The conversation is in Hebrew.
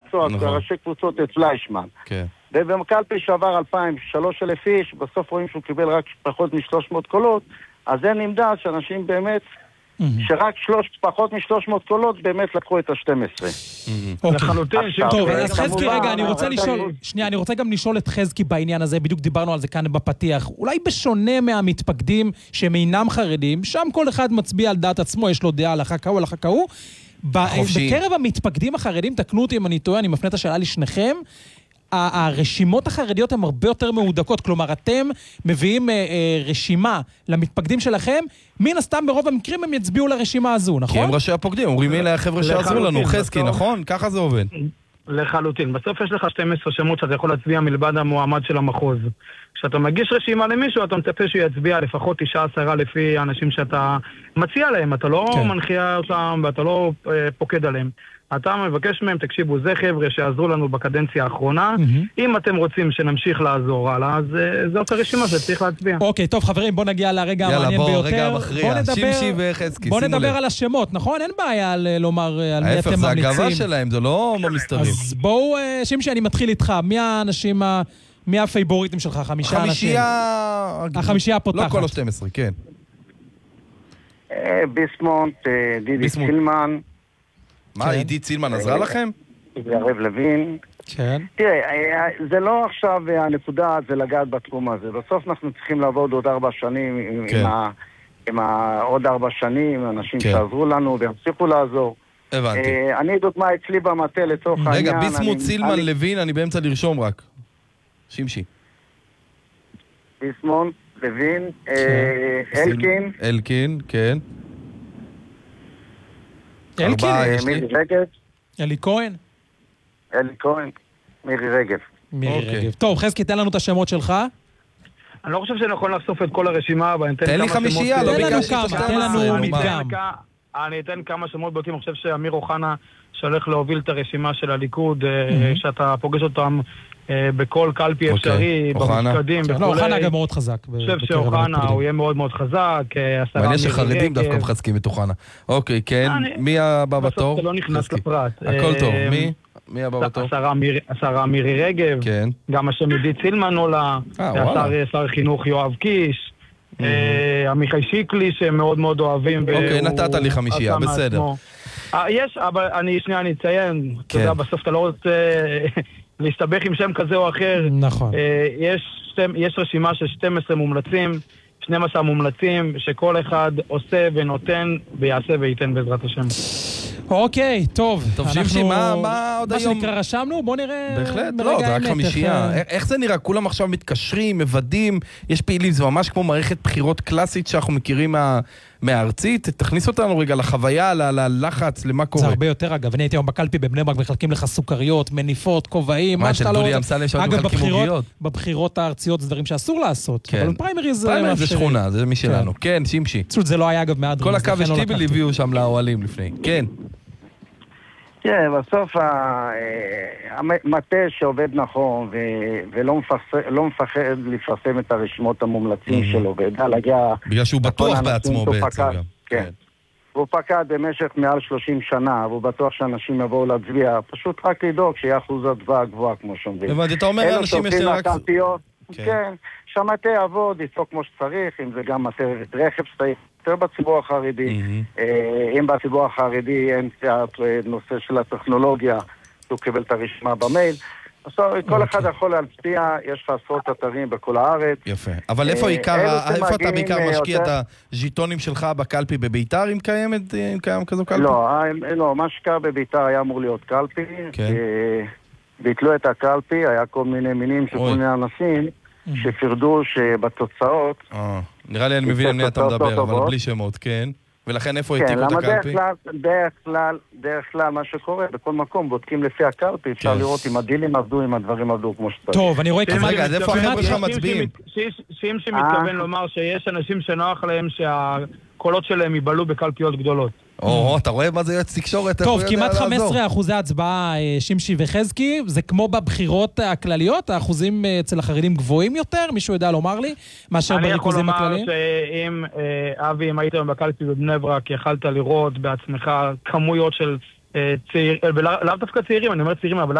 המקצוע, ראשי קבוצות את פליישמן. כן. ובקלפי שעבר 2,000-3,000 איש, בסוף רואים שהוא קיבל רק פחות מ-300 קולות, אז זה נמדד שאנשים באמת, שרק פחות מ-300 קולות באמת לקחו את ה-12. לחלוטין. טוב, אז חזקי, רגע, אני רוצה לשאול, שנייה, אני רוצה גם לשאול את חזקי בעניין הזה, בדיוק דיברנו על זה כאן בפתיח, אולי בשונה מהמתפקדים שהם אינם חרדים, שם כל אחד מצביע על דעת עצמו, יש לו דעה על החכה או על החכה הוא, בקרב המתפקדים החרדים, תקנו אותי אם אני טועה, אני מפנה את השאלה לשניכם, הרשימות החרדיות הן הרבה יותר מהודקות, כלומר אתם מביאים רשימה למתפקדים שלכם, מן הסתם ברוב המקרים הם יצביעו לרשימה הזו, נכון? כי הם ראשי הפוקדים, אומרים אלה החבר'ה שעזרו לנו, חזקי, נכון? ככה זה עובד. לחלוטין. בסוף יש לך 12 שמות שאתה יכול להצביע מלבד המועמד של המחוז. כשאתה מגיש רשימה למישהו, אתה מצפה שהוא יצביע לפחות 9-10 לפי האנשים שאתה מציע להם. אתה לא מנחייה אותם ואתה לא פוקד עליהם. אתה מבקש מהם, תקשיבו, זה חבר'ה שעזרו לנו בקדנציה האחרונה. אם אתם רוצים שנמשיך לעזור הלאה, אז זאת הרשימה שצריך להצביע. אוקיי, טוב חברים, בוא נגיע לרגע המעניין ביותר. רגע המכריע, שימשי וחזקי, בוא נדבר על השמות, נכון? אין בעיה לומר על מי אתם ממליצים. ההפך, זה הגאווה שלהם, זה לא במסתרים. אז בואו, שימשי, אני מתחיל איתך. מי האנשים, מי הפייבוריטים שלך? 5 אנשים. החמישייה הפותחת. לא כל ה-12, כן. ביסמונט, דידי צילמן. מה, עידית צילמן עזרה לכם? יריב לוין. כן. תראה, זה לא עכשיו הנקודה, זה לגעת בתחום הזה. בסוף אנחנו צריכים לעבוד עוד 4 שנים עם עוד 4 שנים, אנשים שעזרו לנו והמשיכו לעזור. הבנתי. אני דוגמה אצלי במטה לצורך העניין. רגע, ביסמוט, צילמן, לוין, אני באמצע לרשום רק. שימשי. ביסמונט, לוין, אלקין. אלקין, כן. אלקין, מירי רגב. אלי כהן. אלי כהן, מירי רגב. מירי רגב. טוב, חזקי, תן לנו את השמות שלך. אני לא חושב שנכון לחשוף את כל הרשימה, אבל תן לי 5, לא ביקשתי את תן לנו מדגם. אני אתן כמה שמות בוטים, אני חושב שאמיר אוחנה שהולך להוביל את הרשימה של הליכוד, שאתה פוגש אותם בכל קלפי אפשרי, במפקדים וכו'. אוחנה גם מאוד חזק. אני חושב שאוחנה הוא יהיה מאוד מאוד חזק. מעניין שחרדים דווקא מחזקים את אוחנה. אוקיי, כן, מי הבא בתור? בסוף זה לא נכנס לפרט. הכל טוב, מי הבא בתור? השרה מירי רגב, גם השם עידית צילמן עולה, שר חינוך יואב קיש, עמיחי שיקלי שמאוד מאוד אוהבים. אוקיי, נתת לי 5, בסדר. יש, אבל אני אציין, אתה יודע, בסוף אתה לא רוצה להסתבך עם שם כזה או אחר. נכון. יש רשימה של 12 מומלצים, 12 מומלצים, שכל אחד עושה ונותן ויעשה וייתן בעזרת השם. אוקיי, טוב. טוב, שימשי, מה עוד היום? מה שנקרא רשמנו, בוא נראה. בהחלט, לא, זה רק 5. איך זה נראה? כולם עכשיו מתקשרים, מבדים, יש פעילים, זה ממש כמו מערכת בחירות קלאסית שאנחנו מכירים מהארצית. תכניס אותנו רגע לחוויה, ללחץ, למה קורה. זה הרבה יותר, אגב. אני הייתי היום בקלפי בבני ברק, מחלקים לך סוכריות, מניפות, כובעים, מה שאתה לא רוצה. אגב, בבחירות הארציות זה דברים שאסור לעשות. אבל פריימריז זה שכונה, זה משלנו. כן, שימשי. זה לא היה, אגב, מעט. כל הקו שטיבל הביאו שם לאוהלים לפני. כן. כן, בסוף המטה שעובד נכון ולא מפחד לפרסם את הרשימות המומלצים שלו, וידע להגיע... בגלל שהוא בטוח בעצמו בעצם גם. כן. הוא פקד במשך מעל 30 שנה, והוא בטוח שאנשים יבואו להצביע, פשוט רק לדאוג שיהיה אחוז הצבעה גבוהה כמו שאומרים. הבנתי, אתה אומר לאנשים יש רק... כן, שהמטה יעבוד, יצאו כמו שצריך, אם זה גם מטה רכב שצריך. יותר בציבור החרדי, אם בציבור החרדי אין נושא של הטכנולוגיה, הוא קיבל את הרשימה במייל, אז כל אחד יכול להצביע, יש לך עשרות אתרים בכל הארץ. יפה, אבל איפה אתה בעיקר משקיע את הז'יטונים שלך בקלפי בביתר, אם קיים כזו קלפי? לא, מה שקרה בביתר היה אמור להיות קלפי, ביטלו את הקלפי, היה כל מיני מינים של כל מיני אנשים, שפרדו שבתוצאות... נראה לי אני מבין על מי אתה מדבר, אבל בלי שמות, כן. ולכן איפה העתיקו את הקלפי? דרך כלל מה שקורה, בכל מקום בודקים לפי הקלפי, אפשר לראות אם הדילים עבדו, אם הדברים עבדו כמו שצריך. טוב, אני רואה כמעט... רגע, אז איפה החבר'ה שלך מצביעים? שימשי מתכוון לומר שיש אנשים שנוח להם שהקולות שלהם ייבלו בקלפיות גדולות. אתה רואה מה זה יועץ תקשורת? טוב, כמעט 15% הצבעה שימשי וחזקי, זה כמו בבחירות הכלליות, האחוזים אצל החרדים גבוהים יותר, מישהו יודע לומר לי, מאשר בריכוזים הכלליים? אני יכול לומר שאם, אבי, אם היית בקלפי בבני ברק, יכלת לראות בעצמך כמויות של צעירים, לאו דווקא צעירים, אני אומר צעירים, אבל